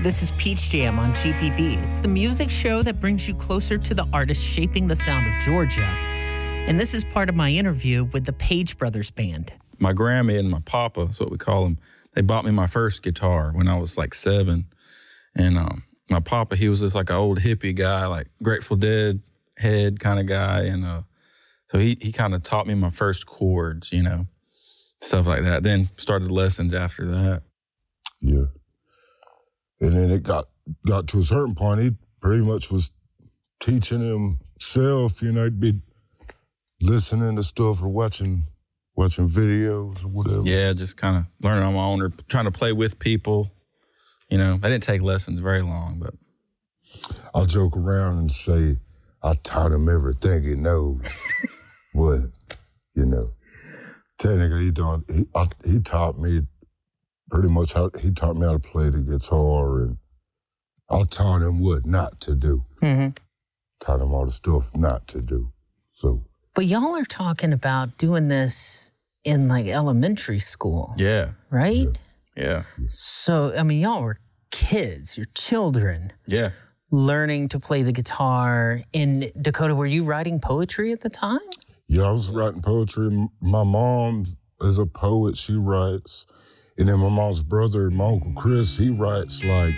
This is Peach Jam on GPB. It's the music show that brings you closer to the artists shaping the sound of Georgia. And this is part of my interview with the Page Brothers Band. My Grammy and my papa, that's what we call them, they bought me my first guitar when I was like 7. And my papa, he was just like an old hippie guy, like Grateful Dead head kind of guy. And so he kind of taught me my first chords, you know, stuff like that. Then started lessons after that. Yeah. And then it got to a certain point, he pretty much was teaching himself, you know, he'd be listening to stuff or watching videos or whatever. Yeah, just kind of learning on my own or trying to play with people. You know, I didn't take lessons very long, but. I'll joke around and say I taught him everything he knows. But, you know, technically he taught me pretty much he taught me how to play the guitar, and I taught him what not to do. Mm-hmm. Taught him all the stuff not to do. So. But y'all are talking about doing this in like elementary school. Yeah. Right? Yeah. So, I mean, y'all were kids, you're children. Yeah. Learning to play the guitar. In Dakota, were you writing poetry at the time? Yeah, I was writing poetry. My mom is a poet, she writes. And then my mom's brother, my Uncle Chris, he writes stories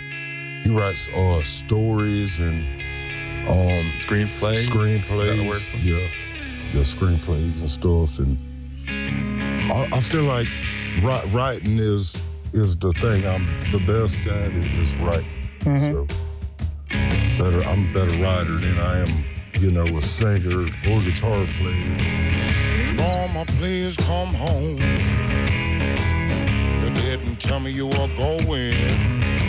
and screenplays. Yeah, screenplays and stuff. And I feel like writing is the thing I'm the best at. Is writing. Mm-hmm. So I'm a better writer than I am, you know, a singer or guitar player. Mama, please come home. You didn't tell me you were going.